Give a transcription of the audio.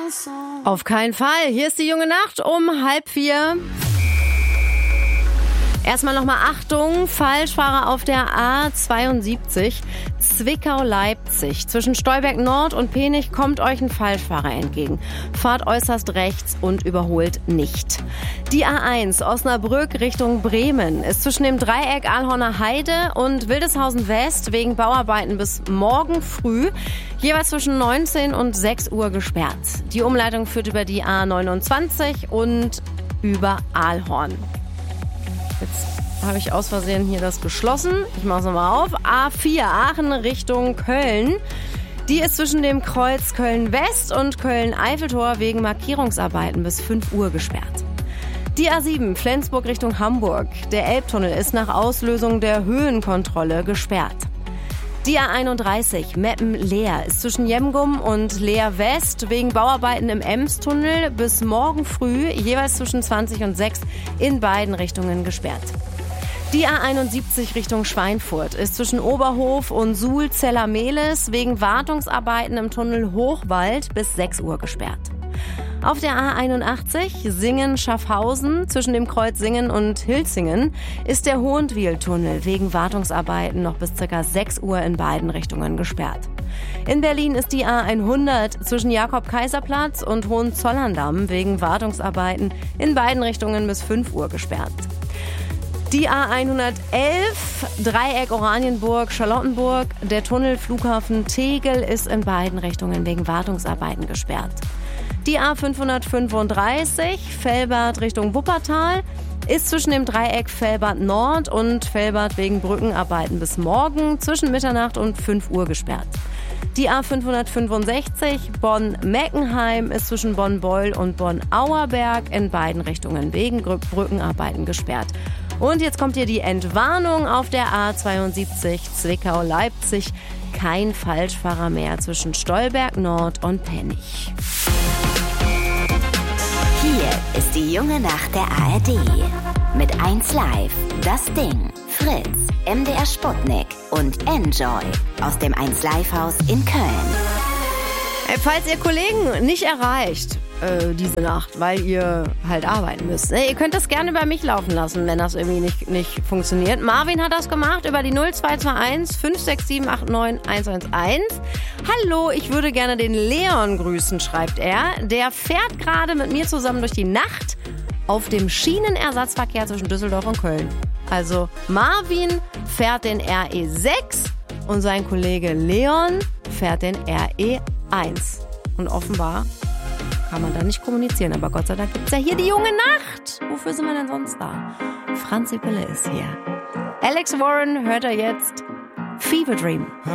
Auf keinen Fall. Hier ist die junge Nacht um 3:30. Erstmal nochmal Achtung, Falschfahrer auf der A72 Zwickau-Leipzig. Zwischen Stolberg Nord und Penich kommt euch ein Falschfahrer entgegen. Fahrt äußerst rechts und überholt nicht. Die A1 Osnabrück Richtung Bremen ist zwischen dem Dreieck Alhorner Heide und Wildeshausen West wegen Bauarbeiten bis morgen früh jeweils zwischen 19 und 6 Uhr gesperrt. Die Umleitung führt über die A29 und über Alhorn. Jetzt habe ich aus Versehen hier das geschlossen. Ich mache es nochmal auf. A4 Aachen Richtung Köln. Die ist zwischen dem Kreuz Köln-West und Köln-Eiffeltor wegen Markierungsarbeiten bis 5 Uhr gesperrt. Die A7 Flensburg Richtung Hamburg. Der Elbtunnel ist nach Auslösung der Höhenkontrolle gesperrt. Die A31 Meppen-Leer ist zwischen Jemgum und Leer West wegen Bauarbeiten im Emstunnel bis morgen früh jeweils zwischen 20 und 6 in beiden Richtungen gesperrt. Die A71 Richtung Schweinfurt ist zwischen Oberhof und Suhl-Zellermehlis wegen Wartungsarbeiten im Tunnel Hochwald bis 6 Uhr gesperrt. Auf der A81 Singen-Schaffhausen zwischen dem Kreuz Singen und Hilzingen ist der Hohentwiel-Tunnel wegen Wartungsarbeiten noch bis ca. 6 Uhr in beiden Richtungen gesperrt. In Berlin ist die A100 zwischen Jakob-Kaiser-Platz und Hohenzollern-Damm wegen Wartungsarbeiten in beiden Richtungen bis 5 Uhr gesperrt. Die A111 Dreieck Oranienburg-Charlottenburg, der Tunnel Flughafen Tegel ist in beiden Richtungen wegen Wartungsarbeiten gesperrt. Die A535 Velbert Richtung Wuppertal ist zwischen dem Dreieck Velbert Nord und Velbert wegen Brückenarbeiten bis morgen zwischen Mitternacht und 5 Uhr gesperrt. Die A565 Bonn-Meckenheim ist zwischen Bonn-Beul und Bonn-Auerberg in beiden Richtungen wegen Brückenarbeiten gesperrt. Und jetzt kommt hier die Entwarnung auf der A72 Zwickau-Leipzig. Kein Falschfahrer mehr zwischen Stolberg Nord und Penich. Hier ist die junge Nacht der ARD. Mit 1Live, Das Ding, Fritz, MDR Sputnik und Enjoy aus dem 1Live-Haus in Köln. Falls ihr Kollegen nicht erreicht diese Nacht, weil ihr halt arbeiten müsst, ihr könnt das gerne über mich laufen lassen, wenn das irgendwie nicht funktioniert. Marvin hat das gemacht über die 0221 567 89 111. Hallo, ich würde gerne den Leon grüßen, schreibt er. Der fährt gerade mit mir zusammen durch die Nacht auf dem Schienenersatzverkehr zwischen Düsseldorf und Köln. Also Marvin fährt den RE6 und sein Kollege Leon fährt den RE1. Und offenbar kann man da nicht kommunizieren. Aber Gott sei Dank gibt's ja hier die junge Nacht. Wofür sind wir denn sonst da? Franzi Pille ist hier. Alex Warren hört er jetzt. Fever Dream.